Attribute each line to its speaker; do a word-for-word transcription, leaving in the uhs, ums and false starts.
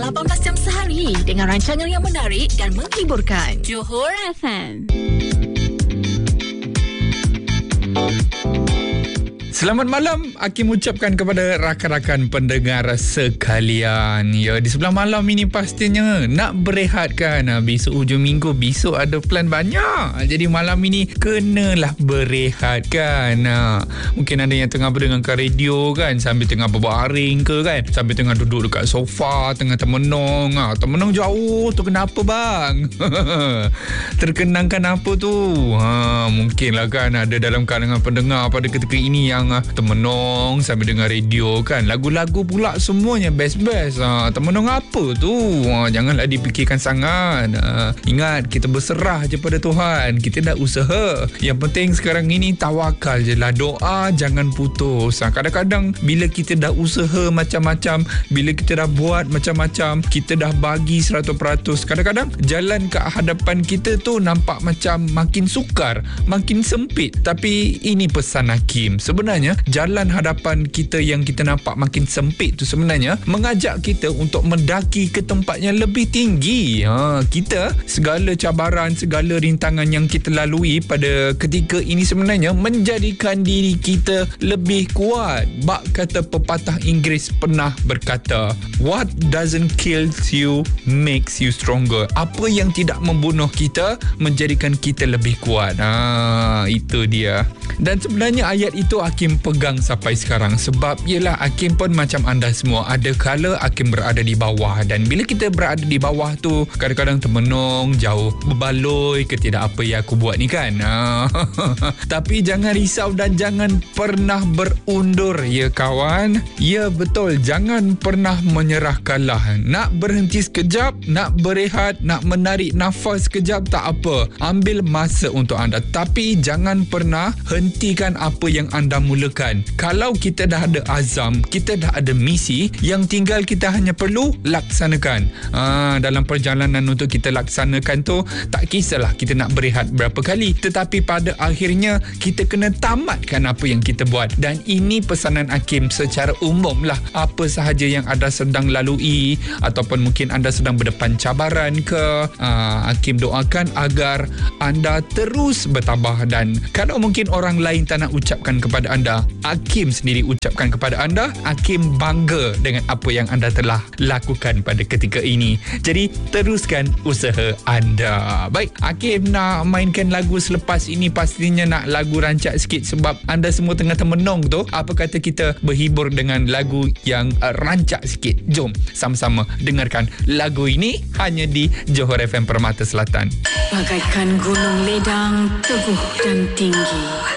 Speaker 1: lapan belas jam sehari dengan rancangan yang menarik dan menghiburkan.
Speaker 2: Johor F M.
Speaker 3: Selamat malam, Hakim ucapkan kepada rakan-rakan pendengar sekalian. Ya, di sebelah malam ini pastinya nak berehat kan. Besok hujung minggu, besok ada plan banyak. Jadi malam ini kenalah berehat kan. Mungkin ada yang tengah berdengarkan radio kan, sambil tengah berbaring ke kan, sambil tengah duduk dekat sofa, tengah termenung. Ha, termenung jauh tu kenapa bang? Terkenangkan apa tu? Ha, mungkinlah kan ada dalam kalangan pendengar pada ketika ini yang termenung sambil dengar radio kan. Lagu-lagu pula semuanya best-best. Ha, termenung apa tu? Ha, janganlah dipikirkan sangat. Ha, ingat, kita berserah je pada Tuhan. Kita dah usaha. Yang penting sekarang ini tawakal je lah. Doa jangan putus. Ha, kadang-kadang bila kita dah usaha macam-macam, bila kita dah buat macam-macam, kita dah bagi seratus peratus, kadang-kadang jalan ke hadapan kita tu nampak macam makin sukar, makin sempit. Tapi ini pesan Hakim. Sebenarnya jalan hadapan kita yang kita nampak makin sempit tu sebenarnya mengajak kita untuk mendaki ke tempat yang lebih tinggi. Ha, kita segala cabaran, segala rintangan yang kita lalui pada ketika ini sebenarnya menjadikan diri kita lebih kuat. Bak kata pepatah Inggeris pernah berkata, what doesn't kill you makes you stronger. Apa yang tidak membunuh kita menjadikan kita lebih kuat. Ha, itu dia. Dan sebenarnya ayat itu Hakim pegang sampai sekarang sebab yelah Hakim pun macam anda semua. Ada kala Hakim berada di bawah, dan bila kita berada di bawah tu kadang-kadang termenung, jauh berbaloi ke tidak apa yang aku buat ni kan. Tapi jangan risau dan jangan pernah berundur ya kawan. Ya betul, jangan pernah menyerah kalah. Nak berhenti sekejap, nak berehat, nak menarik nafas sekejap, tak apa. Ambil masa untuk anda, tapi jangan pernah hentikan apa yang anda mulakan. Kalau kita dah ada azam, kita dah ada misi, yang tinggal kita hanya perlu laksanakan. Aa, dalam perjalanan untuk kita laksanakan tu, tak kisahlah kita nak berehat berapa kali, tetapi pada akhirnya kita kena tamatkan apa yang kita buat. Dan ini pesanan Hakim secara umum lah. Apa sahaja yang anda sedang lalui ataupun mungkin anda sedang berdepan cabaran ke, aa, Hakim doakan agar anda terus bertabah. Dan kalau mungkin orang lain tak nak ucapkan kepada anda, Hakim sendiri ucapkan kepada anda. Hakim bangga dengan apa yang anda telah lakukan pada ketika ini. Jadi teruskan usaha anda. Baik, Hakim nak mainkan lagu selepas ini. Pastinya nak lagu rancak sikit sebab anda semua tengah termenung tu. Apa kata kita berhibur dengan lagu yang uh, rancak sikit? Jom sama-sama dengarkan lagu ini hanya di Johor F M Permata Selatan.
Speaker 2: Bagaikan gunung ledang teguh dan tinggi,